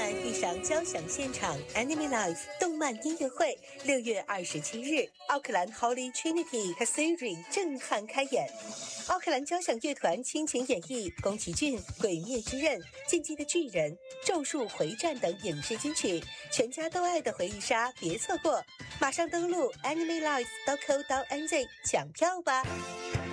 暖遇上交响现场 Anime Life 动漫音乐会，6月27日，奥克兰 Holy Trinity Cathedral 震撼开演。奥克兰交响乐团倾情演绎宫崎骏《鬼灭之刃》、《进击的巨人》、《咒术回战》等影视金曲，全家都爱的回忆杀，别错过！马上登录 animelife.co.nz 抢票吧。